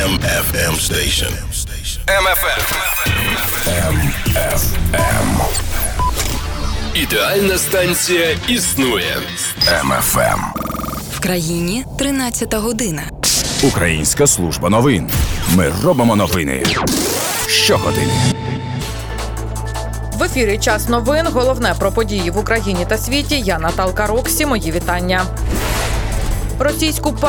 MFM Station. MFM. Ідеальна станція існує. MFM. В країні 13 година. Українська служба новин. Ми робимо новини щогодини. В ефірі «Час новин». Головне про події в Україні та світі. Я Наталка Роксі. Мої вітання. Російську